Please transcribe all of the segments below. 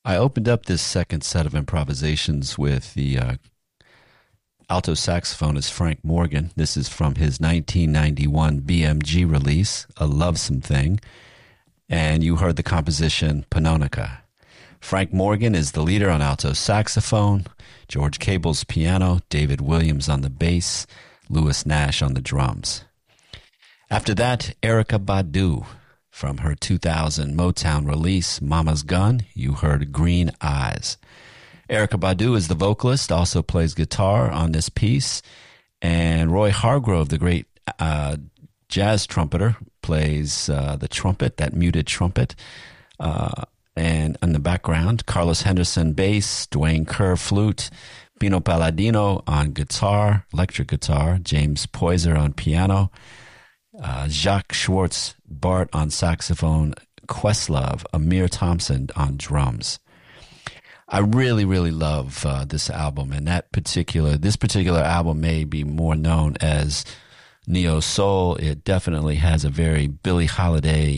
I opened up this second set of improvisations with the alto saxophonist Frank Morgan. This is from his 1991 BMG release, A Lovesome Thing, and you heard the composition Pannonica. Frank Morgan is the leader on alto saxophone, George Cable's piano, David Williams on the bass, Louis Nash on the drums. After that, Erykah Badu. From her 2000 Motown release, Mama's Gun, you heard Green Eyes. Erykah Badu is the vocalist, also plays guitar on this piece. And Roy Hargrove, the great jazz trumpeter, plays the trumpet, that muted trumpet. And in the background, Carlos Henderson bass, Dwayne Kerr flute, Pino Palladino on guitar, electric guitar, James Poyser on piano, Jacques Schwartz Bart on saxophone, Questlove, Amir Thompson on drums. I really, really love this album, and this particular album may be more known as neo soul. It definitely has a very Billie Holiday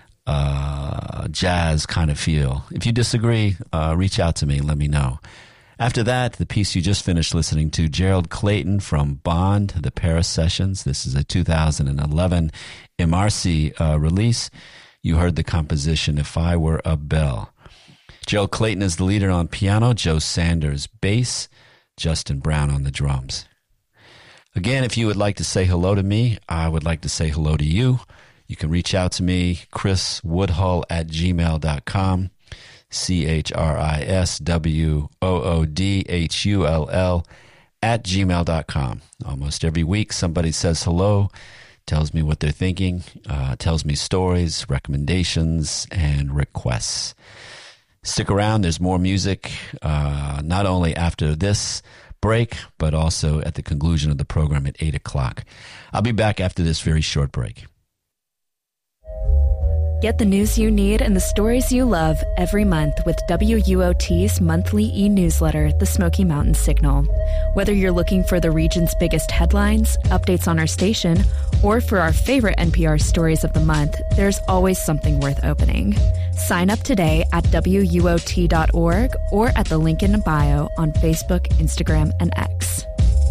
jazz kind of feel. If you disagree, reach out to me and let me know. After that, the piece you just finished listening to, Gerald Clayton from Bond, The Paris Sessions. This is a 2011 MRC release. You heard the composition, If I Were a Bell. Gerald Clayton is the leader on piano, Joe Sanders bass, Justin Brown on the drums. Again, if you would like to say hello to me, I would like to say hello to you. You can reach out to me, chriswoodhull@gmail.com. CHRISWOODHULL @gmail.com. Almost every week somebody says hello, tells me what they're thinking, tells me stories, recommendations, and requests. Stick around, there's more music, not only after this break, but also at the conclusion of the program at 8 o'clock. I'll be back after this very short break. Get the news you need and the stories you love every month with WUOT's monthly e-newsletter, The Smoky Mountain Signal. Whether you're looking for the region's biggest headlines, updates on our station, or for our favorite NPR stories of the month, there's always something worth opening. Sign up today at WUOT.org or at the link in the bio on Facebook, Instagram, and X.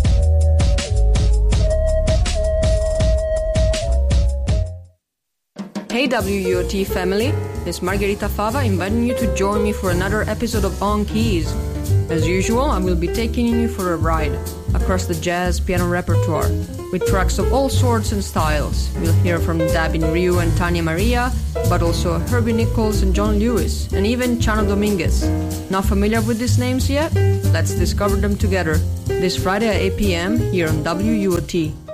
Hey WUOT family, it's Margherita Fava inviting you to join me for another episode of On Keys. As usual, I will be taking you for a ride across the jazz piano repertoire with tracks of all sorts and styles. We'll hear from Dabin Ryu and Tania Maria, but also Herbie Nichols and John Lewis, and even Chano Dominguez. Not familiar with these names yet? Let's discover them together this Friday at 8 p.m. here on WUOT.